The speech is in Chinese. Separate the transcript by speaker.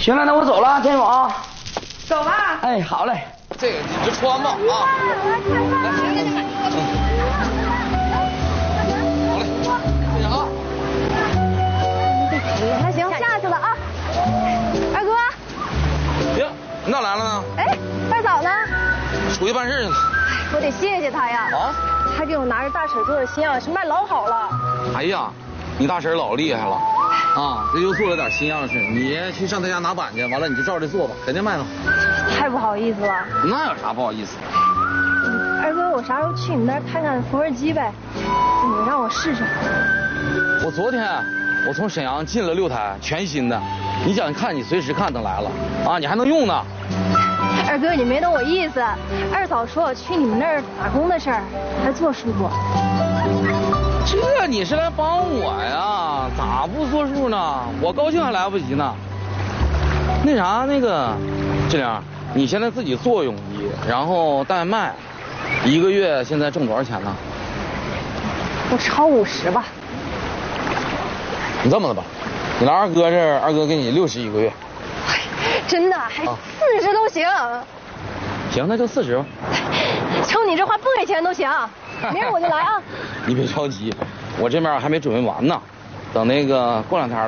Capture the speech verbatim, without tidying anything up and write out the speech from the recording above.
Speaker 1: 行了，那我走了，天勇。
Speaker 2: 走了。
Speaker 1: 哎，好嘞。
Speaker 3: 这个你就穿吧啊。来，好嘞，谢谢啊。
Speaker 4: 那行，下去了啊。二哥。
Speaker 3: 行，你咋来了呢？
Speaker 4: 哎，二嫂呢？
Speaker 3: 出去办事去了。
Speaker 4: 我得谢谢他呀。
Speaker 3: 啊？
Speaker 4: 他给我拿着大婶做的新样式，卖老好了。
Speaker 3: 哎呀，你大婶老厉害了，啊，这又做了点新样式，你去上他家拿板去，完了你就照着做吧，肯定卖得好。
Speaker 4: 太不好意思了。
Speaker 3: 那有啥不好意思？
Speaker 4: 二哥，我啥时候去你那儿看看缝纫机呗？你让我试试。
Speaker 3: 我昨天我从沈阳进了六台全新的，你想看你随时看能来了啊，你还能用呢。
Speaker 4: 二哥，你没懂我意思。二嫂说我去你们那儿打工的事儿，还做叔叔。
Speaker 3: 这你是来帮我呀？咋不作数呢？我高兴还来不及呢。那啥，那个志玲，你现在自己做泳衣，然后代卖，一个月现在挣多少钱呢？
Speaker 4: 我超五十吧。
Speaker 3: 你这么的吧，你来二哥这儿，二哥给你六十一个月。
Speaker 4: 真的？还四十都行。啊、
Speaker 3: 行，那就四十吧。
Speaker 4: 瞅你这话，不给钱都行。明儿我就来啊。
Speaker 3: 你别着急，我这边还没准备完呢，等那个过两天